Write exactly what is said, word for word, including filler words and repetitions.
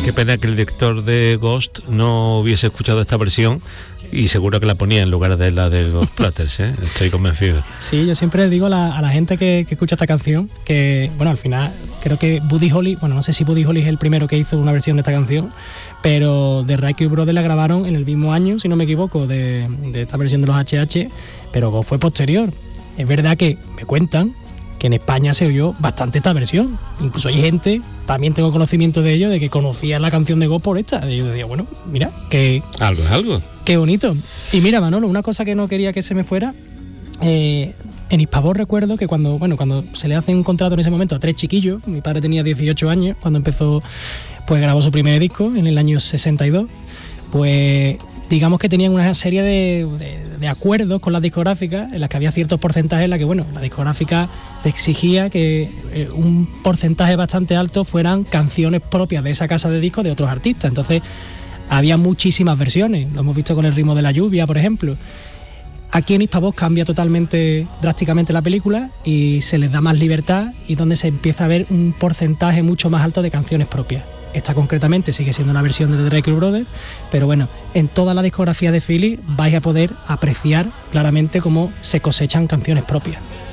Qué pena que el director de Ghost no hubiese escuchado esta versión y seguro que la ponía en lugar de la de los Platters, ¿eh? Estoy convencido. Sí, yo siempre digo a la, a la gente que, que escucha esta canción que, bueno, al final creo que Buddy Holly, bueno, no sé si Buddy Holly es el primero que hizo una versión de esta canción, pero The Righteous Brothers la grabaron en el mismo año, si no me equivoco, de, de esta versión de los H H, pero fue posterior. Es verdad que me cuentan que en España se oyó bastante esta versión. Incluso hay gente, también tengo conocimiento de ello, de que conocía la canción de Ghost por esta. Y yo decía, bueno, mira, que... Algo es algo. Qué bonito. Y mira, Manolo, una cosa que no quería que se me fuera. Eh, en Hispavor recuerdo que cuando, bueno, cuando se le hace un contrato en ese momento a tres chiquillos, mi padre tenía dieciocho años, cuando empezó, pues grabó su primer disco en el año sesenta y dos, pues... digamos que tenían una serie de, de, de acuerdos con las discográficas en las que había ciertos porcentajes en las que, bueno, la discográfica te exigía que eh, un porcentaje bastante alto fueran canciones propias de esa casa de discos de otros artistas. Entonces había muchísimas versiones, lo hemos visto con El ritmo de la lluvia, por ejemplo. Aquí en Hispavox cambia totalmente, drásticamente la película y se les da más libertad y donde se empieza a ver un porcentaje mucho más alto de canciones propias. Esta concretamente sigue siendo una versión de The Righteous Brothers, pero bueno, en toda la discografía de Philly vais a poder apreciar claramente cómo se cosechan canciones propias.